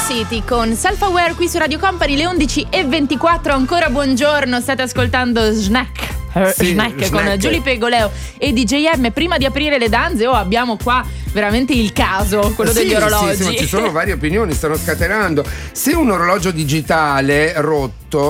City con Self Aware qui su Radio Company, le 11:24. Ancora buongiorno, state ascoltando Snack. Snack con Giulia Pegoleo e DJM. Prima di aprire le danze, abbiamo qua veramente il caso, quello degli orologi. Sì, ci sono varie opinioni, stanno scatenando. Se un orologio digitale è rotto,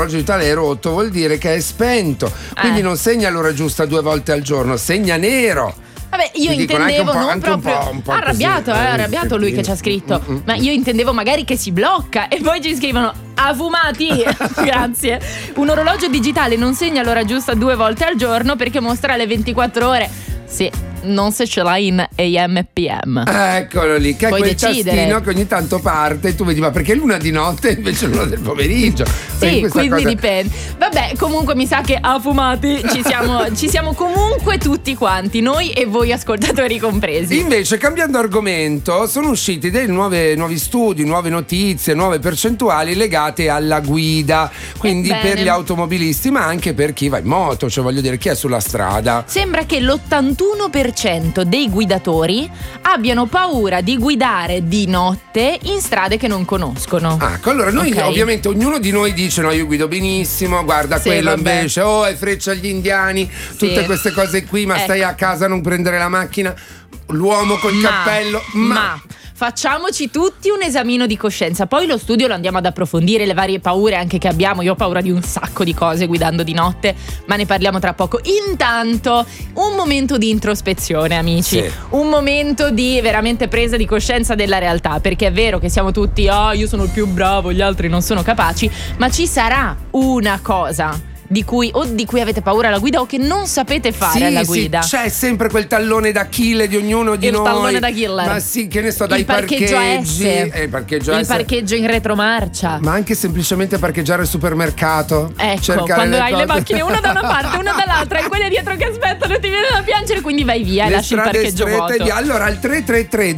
vuol dire che è spento, quindi non segna l'ora giusta 2 volte al giorno, segna nero. Vabbè, io intendevo non proprio un po' arrabbiato lui che ci ha scritto. Ma io intendevo magari che si blocca e poi ci scrivono affumati. Grazie. Un orologio digitale non segna l'ora giusta 2 volte al giorno perché mostra le 24 ore. Sì, non se ce l'hai in AM PM. Eccolo lì, che è quel tastino che ogni tanto parte e tu vedi, ma perché l'una di notte invece l'una del pomeriggio? Sì, quindi dipende. Vabbè, comunque mi sa che affumati ci siamo comunque tutti quanti, noi e voi ascoltatori compresi. Invece, cambiando argomento, sono usciti dei nuovi studi, nuove notizie, nuove percentuali legate alla guida, quindi per gli automobilisti, ma anche per chi va in moto, cioè voglio dire chi è sulla strada. Sembra che l'81% dei guidatori abbiano paura di guidare di notte in strade che non conoscono. Allora noi ovviamente ognuno di noi dice no, io guido benissimo, guarda quello invece è freccia agli indiani, tutte queste cose qui, ma stai a casa a non prendere la macchina, l'uomo col cappello, ma facciamoci tutti un esamino di coscienza. Poi lo studio lo andiamo ad approfondire, le varie paure anche che abbiamo. Io ho paura di un sacco di cose guidando di notte, ma ne parliamo tra poco. Intanto un momento di introspezione, amici, un momento di veramente presa di coscienza della realtà, perché è vero che siamo tutti io sono il più bravo, gli altri non sono capaci, ma ci sarà una cosa di cui avete paura alla guida o che non sapete fare alla guida. C'è sempre quel tallone d'Achille di ognuno di noi. Il tallone d'Achille. Ma sì, che ne so, dai parcheggi. Il parcheggio in retromarcia. Ma anche semplicemente parcheggiare al supermercato. Ecco, quando hai le macchine una da una parte, una dall'altra e quelle dietro che aspettano ti viene da piangere, quindi vai via e lasci il parcheggio vuoto. Allora al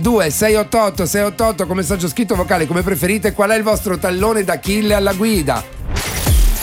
333-2688-688 come messaggio scritto vocale, come preferite, qual è il vostro tallone d'Achille alla guida?